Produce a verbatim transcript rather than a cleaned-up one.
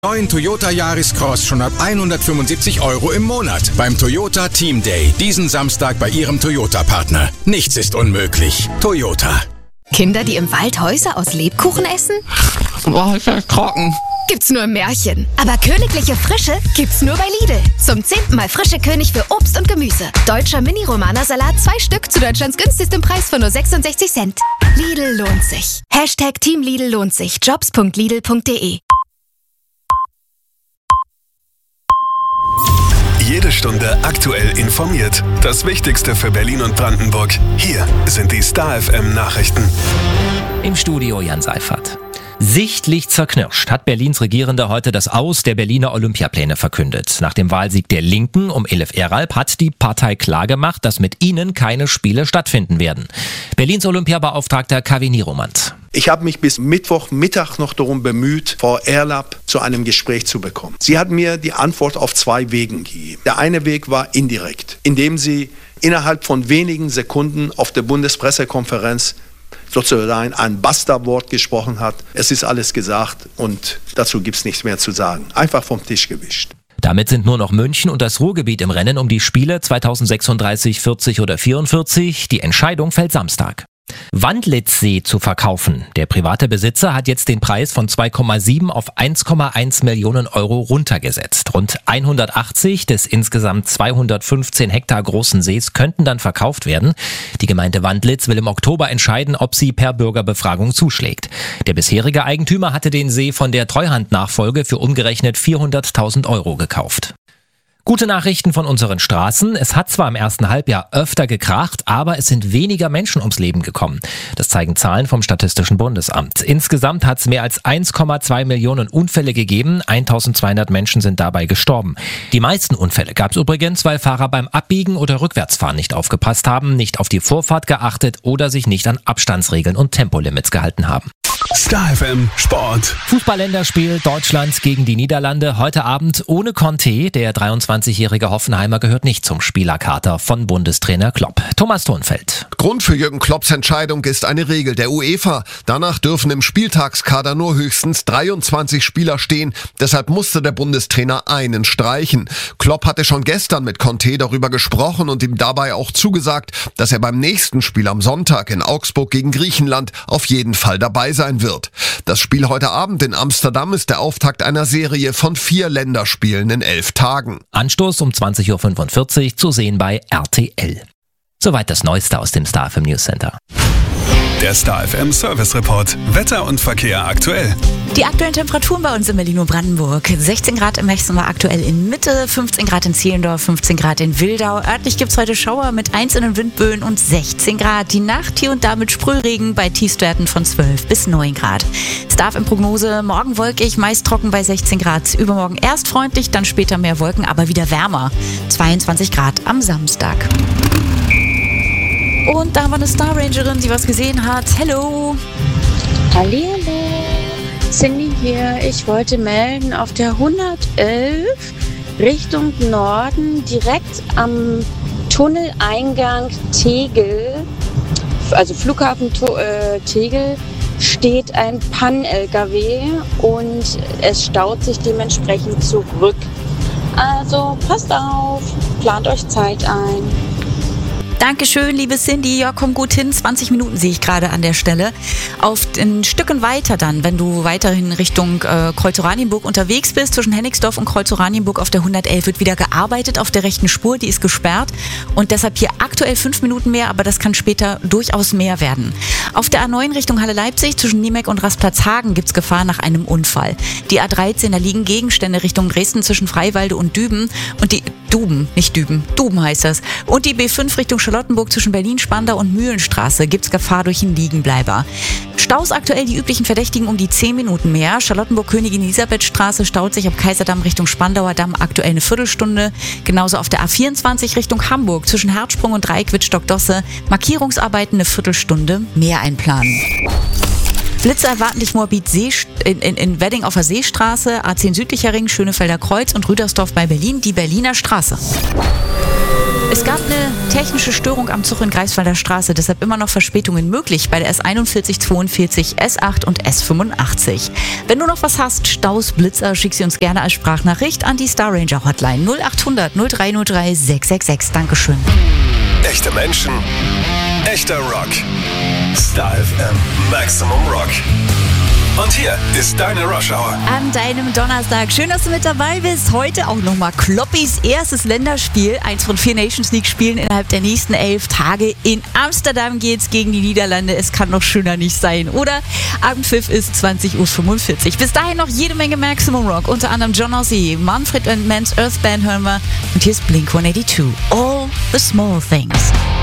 Neuen Toyota Yaris Cross schon ab hundertfünfundsiebzig Euro im Monat beim Toyota Team Day. Diesen Samstag bei Ihrem Toyota-Partner. Nichts ist unmöglich. Toyota. Kinder, die im Wald Häuser aus Lebkuchen essen? Boah, ist das trocken. Gibt's nur im Märchen. Aber königliche Frische gibt's nur bei Lidl. Zum zehnten Mal frische König für Obst und Gemüse. Deutscher Mini-Romana-Salat, zwei Stück zu Deutschlands günstigstem Preis von nur sechsundsechzig Cent. Lidl lohnt sich. Hashtag Team Lidl lohnt sich. Jobs punkt lidl punkt de. Jede Stunde aktuell informiert. Das Wichtigste für Berlin und Brandenburg. Hier sind die Star F M Nachrichten. Im Studio Jan Seifert. Sichtlich zerknirscht hat Berlins Regierende heute das Aus der Berliner Olympiapläne verkündet. Nach dem Wahlsieg der Linken um Elif Eralp hat die Partei klargemacht, dass mit ihnen keine Spiele stattfinden werden. Berlins Olympiabeauftragter Kaveh Niromand. Ich habe mich bis Mittwochmittag noch darum bemüht, Frau Eralp zu einem Gespräch zu bekommen. Sie hat mir die Antwort auf zwei Wegen gegeben. Der eine Weg war indirekt, indem sie innerhalb von wenigen Sekunden auf der Bundespressekonferenz sozusagen ein Basta-Wort gesprochen hat. Es ist alles gesagt und dazu gibt es nichts mehr zu sagen. Einfach vom Tisch gewischt. Damit sind nur noch München und das Ruhrgebiet im Rennen um die Spiele zweitausendsechsunddreißig, vierzig oder vierundvierzig. Die Entscheidung fällt Samstag. Wandlitzsee zu verkaufen. Der private Besitzer hat jetzt den Preis von zwei Komma sieben auf eins Komma eins Millionen Euro runtergesetzt. Rund hundertachtzig des insgesamt zweihundertfünfzehn Hektar großen Sees könnten dann verkauft werden. Die Gemeinde Wandlitz will im Oktober entscheiden, ob sie per Bürgerbefragung zuschlägt. Der bisherige Eigentümer hatte den See von der Treuhandnachfolge für umgerechnet vierhunderttausend Euro gekauft. Gute Nachrichten von unseren Straßen. Es hat zwar im ersten Halbjahr öfter gekracht, aber es sind weniger Menschen ums Leben gekommen. Das zeigen Zahlen vom Statistischen Bundesamt. Insgesamt hat es mehr als eins Komma zwei Millionen Unfälle gegeben. eintausendzweihundert Menschen sind dabei gestorben. Die meisten Unfälle gab es übrigens, weil Fahrer beim Abbiegen oder Rückwärtsfahren nicht aufgepasst haben, nicht auf die Vorfahrt geachtet oder sich nicht an Abstandsregeln und Tempolimits gehalten haben. Star F M Sport. Fußball-Länderspiel Deutschland gegen die Niederlande. Heute Abend ohne Conte. Der dreiundzwanzigjährige Hoffenheimer gehört nicht zum Spielerkater von Bundestrainer Klopp. Thomas Thonfeld. Grund für Jürgen Klopps Entscheidung ist eine Regel der UEFA. Danach dürfen im Spieltagskader nur höchstens dreiundzwanzig Spieler stehen. Deshalb musste der Bundestrainer einen streichen. Klopp hatte schon gestern mit Conte darüber gesprochen und ihm dabei auch zugesagt, dass er beim nächsten Spiel am Sonntag in Augsburg gegen Griechenland auf jeden Fall dabei sein wird. Das Spiel heute Abend in Amsterdam ist der Auftakt einer Serie von vier Länderspielen in elf Tagen. Anstoß um zwanzig Uhr fünfundvierzig zu sehen bei R T L. Soweit das Neueste aus dem Star F M News Center. Der Star F M Service Report. Wetter und Verkehr aktuell. Die aktuellen Temperaturen bei uns in Berlin und Brandenburg. sechzehn Grad im Hexenwar aktuell in Mitte, fünfzehn Grad in Zehlendorf, fünfzehn Grad in Wildau. Örtlich gibt es heute Schauer mit einzelnen Windböen und sechzehn Grad. Die Nacht hier und da mit Sprühregen bei Tiefstwerten von zwölf bis neun Grad. Star F M Prognose, morgen wolkig, meist trocken bei sechzehn Grad. Übermorgen erst freundlich, dann später mehr Wolken, aber wieder wärmer. zweiundzwanzig Grad am Samstag. Und da haben wir eine Star Rangerin, die was gesehen hat. Hello! Hallihallo! Cindy hier. Ich wollte melden, auf der hundertelf Richtung Norden, direkt am Tunneleingang Tegel, also Flughafen äh, Tegel, steht ein Pann-L K W und es staut sich dementsprechend zurück. Also passt auf, plant euch Zeit ein. Dankeschön, liebe Cindy. Ja, komm gut hin. zwanzig Minuten sehe ich gerade an der Stelle. Auf ein Stücken weiter dann, wenn du weiterhin Richtung äh, Kreuz-Oranienburg unterwegs bist, zwischen Hennigsdorf und Kreuz-Oranienburg auf der hundertelf wird wieder gearbeitet auf der rechten Spur. Die ist gesperrt und deshalb hier aktuell fünf Minuten mehr, aber das kann später durchaus mehr werden. Auf der A neun Richtung Halle-Leipzig zwischen Niemek und Rastplatz-Hagen gibt es Gefahr nach einem Unfall. Die A dreizehn, da liegen Gegenstände Richtung Dresden zwischen Freiwalde und Düben und die Duben, nicht Düben, Duben heißt das. Und die B fünf Richtung Charlottenburg zwischen Berlin-Spandau und Mühlenstraße gibt es Gefahr durch einen Liegenbleiber. Staus aktuell die üblichen Verdächtigen um die zehn Minuten mehr. Charlottenburg-Königin-Elisabeth-Straße staut sich ab Kaiserdamm Richtung Spandauer Damm aktuell eine Viertelstunde. Genauso auf der A vierundzwanzig Richtung Hamburg zwischen Herzsprung und Dreiquitz-Stockdosse. Markierungsarbeiten eine Viertelstunde mehr einplanen. Blitze erwarten dich Moabit See, in, in, in Wedding auf der Seestraße, A zehn Südlicher Ring, Schönefelder Kreuz und Rüdersdorf bei Berlin, die Berliner Straße. Es gab eine technische Störung am Zug in Greifswalder Straße, deshalb immer noch Verspätungen möglich bei der S einundvierzig zweiundvierzig, S acht und S fünfundachtzig. Wenn du noch was hast, Staus, Blitzer, schick sie uns gerne als Sprachnachricht an die Star Ranger Hotline null acht hundert null drei null drei sechs sechs sechs. Dankeschön. Echte Menschen, echter Rock. Star F M Maximum Rock. Und hier ist deine Rush Hour. An deinem Donnerstag. Schön, dass du mit dabei bist. Heute auch nochmal Kloppis erstes Länderspiel. Eins von vier Nations League Spielen innerhalb der nächsten elf Tage. In Amsterdam geht's gegen die Niederlande. Es kann noch schöner nicht sein, oder? Abendpfiff ist zwanzig Uhr fünfundvierzig. Bis dahin noch jede Menge Maximum Rock. Unter anderem John Ossie, Manfred and Mann's Earth Band hören wir. Und hier ist Blink one eighty-two. All the small things.